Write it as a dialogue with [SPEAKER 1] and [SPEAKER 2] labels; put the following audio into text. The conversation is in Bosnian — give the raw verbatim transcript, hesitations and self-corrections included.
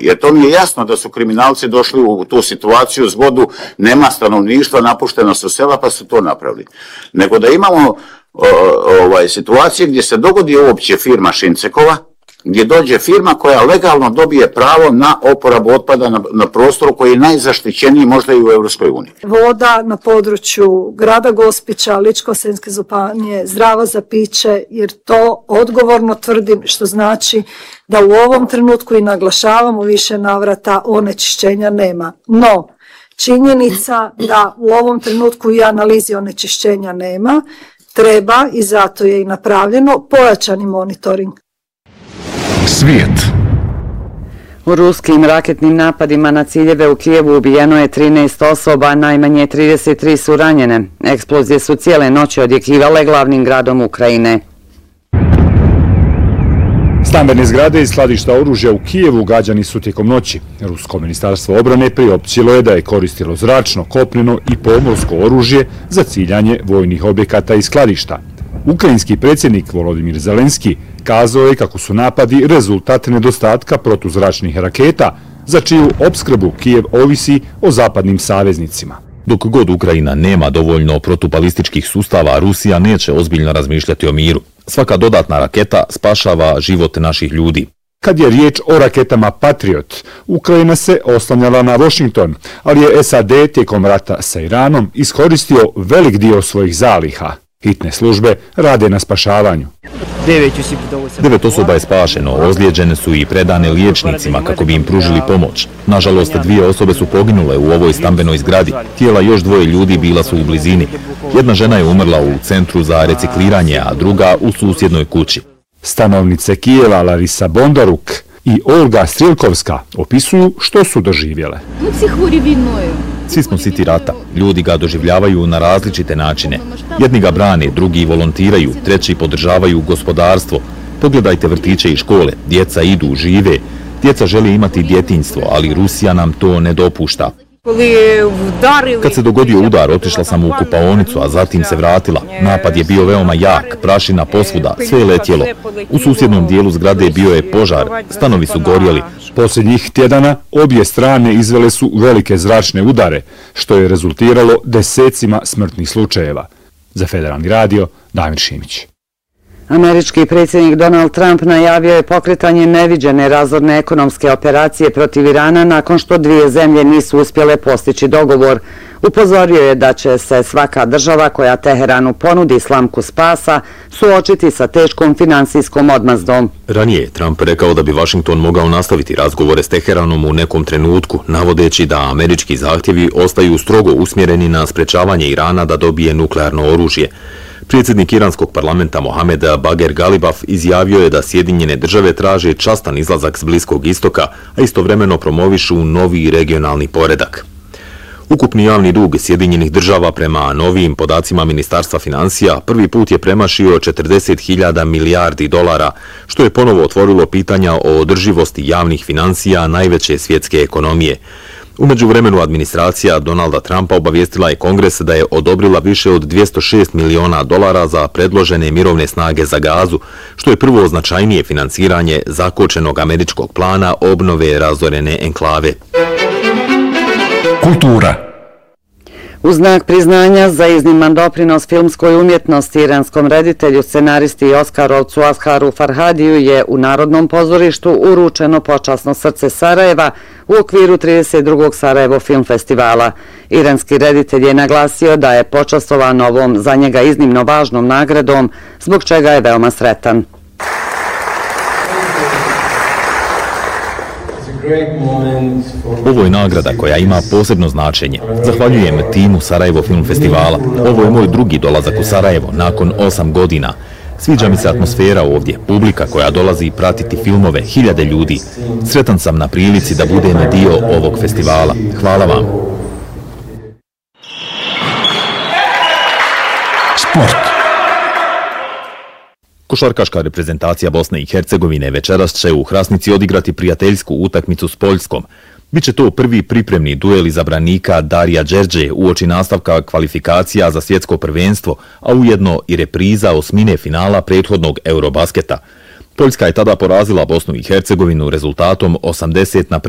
[SPEAKER 1] jer to mi je jasno da su kriminalci došli u tu situaciju, zgodu, nema stanovništva, napušteno su sela pa su to napravili. Nego da imamo o, ovaj, situacije gdje se dogodi uopće firma Šincekova, gdje dođe firma koja legalno dobije pravo na oporabu otpada na, na prostoru koji je najzaštićeniji možda i u Europskoj uniji.
[SPEAKER 2] Voda na području grada Gospića, Ličko-senjske županije, zdrava za piće, jer to odgovorno tvrdim, što znači da u ovom trenutku i naglašavamo više navrata onečišćenja nema. No, činjenica da u ovom trenutku i analizi onečišćenja nema, treba i zato je i napravljeno pojačani monitoring.
[SPEAKER 3] Svijet.
[SPEAKER 4] U ruskim raketnim napadima na ciljeve u Kijevu ubijeno je trinaest osoba, najmanje trideset tri su ranjene. Eksplozije su cijele noći odjekivale glavnim gradom Ukrajine.
[SPEAKER 3] Stambene zgrade i skladišta oružja u Kijevu gađani su tijekom noći. Rusko ministarstvo obrane priopćilo je da je koristilo zračno, kopneno i pomorsko oružje za ciljanje vojnih objekata i skladišta. Ukrajinski predsjednik Volodimir Zelenski kazao je kako su napadi rezultat nedostatka protuzračnih raketa, za čiju opskrbu Kijev ovisi o zapadnim saveznicima.
[SPEAKER 5] Dok god Ukrajina nema dovoljno protubalističkih sustava, Rusija neće ozbiljno razmišljati o miru. Svaka dodatna raketa spašava život naših ljudi.
[SPEAKER 3] Kad je riječ o raketama Patriot, Ukrajina se oslanjala na Washington, ali je S A D tijekom rata sa Iranom iskoristio velik dio svojih zaliha. Hitne službe rade na spašavanju.
[SPEAKER 5] Devet osoba je spašeno, ozlijeđene su i predane liječnicima kako bi im pružili pomoć. Nažalost, dvije osobe su poginule u ovoj stambenoj zgradi. Tijela još dvoje ljudi bila su u blizini. Jedna žena je umrla u centru za recikliranje, a druga u susjednoj kući.
[SPEAKER 3] Stanovnice Kijeva Larisa Bondaruk i Olga Strilkovska opisuju što su doživjele.
[SPEAKER 5] Svi smo siti rata. Ljudi ga doživljavaju na različite načine. Jedni ga brane, drugi volontiraju, treći podržavaju gospodarstvo. Pogledajte vrtiće i škole. Djeca idu, žive. Djeca žele imati djetinjstvo, ali Rusija nam to ne dopušta. Kad se dogodio udar, otišla sam u kupaonicu, a zatim se vratila. Napad je bio veoma jak, prašina posvuda, sve je letjelo. U susjednom dijelu zgrade bio je požar, stanovi su gorjeli.
[SPEAKER 3] Posljednjih tjedana obje strane izvele su velike zračne udare, što je rezultiralo desecima smrtnih slučajeva. Za Federalni radio, Damir Šimić.
[SPEAKER 4] Američki predsjednik Donald Trump najavio je pokretanje neviđene razorne ekonomske operacije protiv Irana nakon što dvije zemlje nisu uspjele postići dogovor. Upozorio je da će se svaka država koja Teheranu ponudi slamku spasa suočiti sa teškom finansijskom odmazdom.
[SPEAKER 5] Ranije je Trump rekao da bi Washington mogao nastaviti razgovore s Teheranom u nekom trenutku, navodeći da američki zahtjevi ostaju strogo usmjereni na sprečavanje Irana da dobije nuklearno oružje. Predsjednik iranskog parlamenta Mohamed Bager Galibaf izjavio je da Sjedinjene države traže častan izlazak s Bliskog istoka, a istovremeno promovišu novi regionalni poredak. Ukupni javni dug Sjedinjenih država prema novim podacima Ministarstva financija prvi put je premašio četrdeset hiljada milijardi dolara, što je ponovo otvorilo pitanja o održivosti javnih financija najveće svjetske ekonomije. U međuvremenu administracija Donalda Trumpa obavijestila je Kongres da je odobrila više od dvjesto šest miliona dolara za predložene mirovne snage za Gazu, što je prvo značajnije financiranje zakočenog američkog plana obnove razorene enklave.
[SPEAKER 3] Kultura.
[SPEAKER 4] U znak priznanja za izniman doprinos filmskoj umjetnosti iranskom reditelju, scenaristi i Oskarovcu Asharu Farhadiju je u Narodnom pozorištu uručeno počasno srce Sarajeva u okviru trideset drugog Sarajevo film festivala. Iranski reditelj je naglasio da je počastovan ovom za njega iznimno važnom nagradom, zbog čega je veoma sretan.
[SPEAKER 5] Ovo je nagrada koja ima posebno značenje. Zahvaljujem timu Sarajevo film festivala. Ovo je moj drugi dolazak u Sarajevo nakon osam godina. Sviđa mi se atmosfera ovdje, publika koja dolazi pratiti filmove, hiljade ljudi. Sretan sam na prilici da budem dio ovog festivala. Hvala vam.
[SPEAKER 3] Sport.
[SPEAKER 5] Košarkaška reprezentacija Bosne i Hercegovine večeras će u Hrasnici odigrati prijateljsku utakmicu s Poljskom. Biće to prvi pripremni duel izabranika Darija Đerđe uoči nastavka kvalifikacija za svjetsko prvenstvo, a ujedno i repriza osmine finala prethodnog Eurobasketa. Poljska je tada porazila Bosnu i Hercegovinu rezultatom osamdeset na